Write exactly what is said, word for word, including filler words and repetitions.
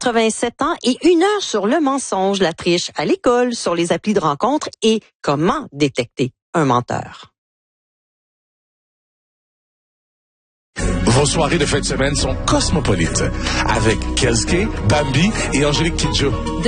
quatre-vingt-sept ans et une heure sur le mensonge, la triche à l'école, sur les applis de rencontre et comment détecter un menteur. Vos soirées de fin de semaine sont cosmopolites avec Kelske, Bambi et Angélique Kidjo.